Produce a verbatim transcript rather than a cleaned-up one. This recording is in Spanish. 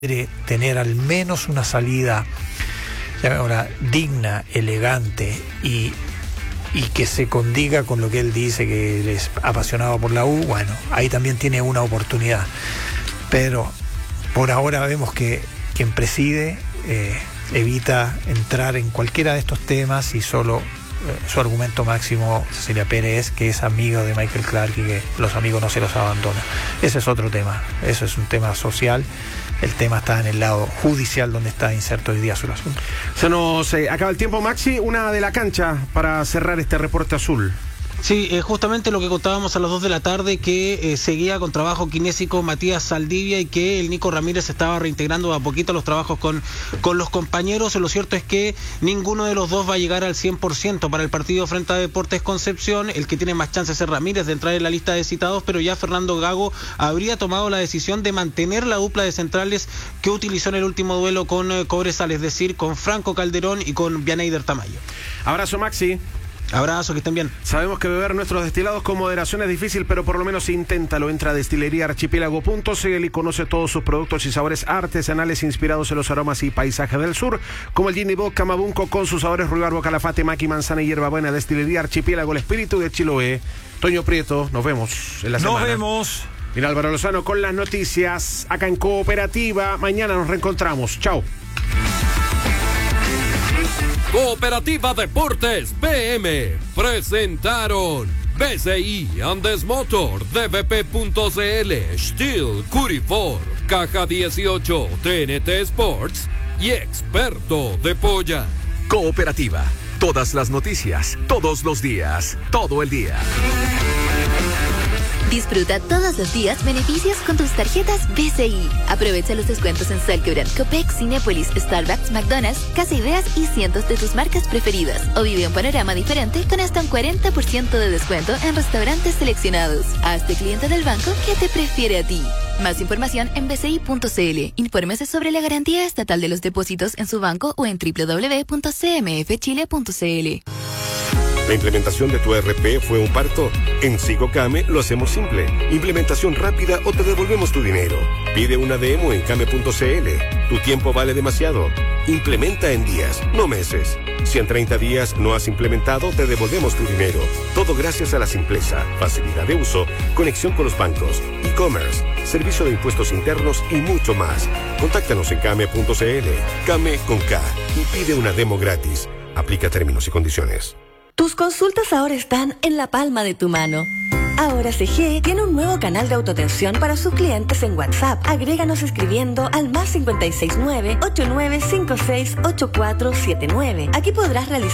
quiere tener al menos una salida ahora digna, elegante y, y que se condiga con lo que él dice, que él es apasionado por la U, bueno, ahí también tiene una oportunidad. Pero por ahora vemos que quien preside eh, evita entrar en cualquiera de estos temas y solo eh, su argumento máximo, Cecilia Pérez, que es amigo de Michael Clark y que los amigos no se los abandonan. Ese es otro tema, eso es un tema social. El tema está en el lado judicial, donde está inserto hoy día su asunto. Se nos eh, acaba el tiempo, Maxi. Una de la cancha para cerrar este reporte azul. Sí, eh, justamente lo que contábamos a las dos de la tarde, que eh, seguía con trabajo kinésico Matías Saldivia y que el Nico Ramírez estaba reintegrando a poquito los trabajos con, con los compañeros. Lo cierto es que ninguno de los dos va a llegar al cien por ciento para el partido frente a Deportes Concepción. El que tiene más chances es Ramírez de entrar en la lista de citados, pero ya Fernando Gago habría tomado la decisión de mantener la dupla de centrales que utilizó en el último duelo con eh, Cobresal, es decir, con Franco Calderón y con Vianeyder Tamayo. Abrazo, Maxi. Abrazo, que estén bien. Sabemos que beber nuestros destilados con moderación es difícil, pero por lo menos inténtalo. Entra a destilería archipiélago punto c l y conoce todos sus productos y sabores artesanales inspirados en los aromas y paisajes del sur, como el Gin y Vodka Mabunco con sus sabores ruibarbo, calafate, maqui, manzana y hierbabuena. Destilería Archipiélago, el espíritu de Chiloé. Toño Prieto, nos vemos en la semana. Nos vemos. Mira, Álvaro Lozano con las noticias acá en Cooperativa. Mañana nos reencontramos. Chao. Cooperativa Deportes B M presentaron B C I Andes Motor, D V P punto C L, Steel, Curifor, Caja dieciocho, T N T Sports y Experto de Polla. Cooperativa, todas las noticias, todos los días, todo el día. Disfruta todos los días beneficios con tus tarjetas B C I. Aprovecha los descuentos en Salquebran, Copex, Cinépolis, Starbucks, McDonald's, Casa Ideas y cientos de tus marcas preferidas. O vive un panorama diferente con hasta un cuarenta por ciento de descuento en restaurantes seleccionados. Hazte cliente del banco que te prefiere a ti. Más información en b c i punto c l. Infórmese sobre la garantía estatal de los depósitos en su banco o en w w w punto c m f chile punto c l. ¿La implementación de tu E R P fue un parto? En SigoCame lo hacemos simple. Implementación rápida o te devolvemos tu dinero. Pide una demo en came punto c l. Tu tiempo vale demasiado. Implementa en días, no meses. Si en treinta días no has implementado, te devolvemos tu dinero. Todo gracias a la simpleza, facilidad de uso, conexión con los bancos, e-commerce, servicio de impuestos internos y mucho más. Contáctanos en came punto c l. Came con K y pide una demo gratis. Aplica términos y condiciones. Tus consultas ahora están en la palma de tu mano. Ahora C G tiene un nuevo canal de autoatención para sus clientes en WhatsApp. Agréganos escribiendo al más cinco seis nueve, ocho nueve cinco seis, ocho cuatro siete nueve. Aquí podrás realizar